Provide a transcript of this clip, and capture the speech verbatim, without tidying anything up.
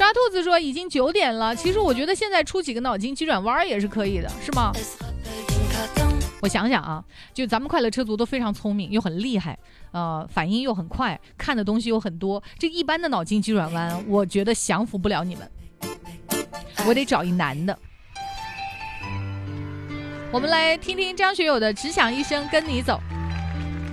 兔子说已经九点了，其实我觉得现在出几个脑筋急转弯也是可以的，是吗？我想想啊，就咱们快乐车族都非常聪明又很厉害，呃，反应又很快，看的东西又很多，这一般的脑筋急转弯我觉得降服不了你们，我得找一难的。我们来听听张学友的只想一生跟你走。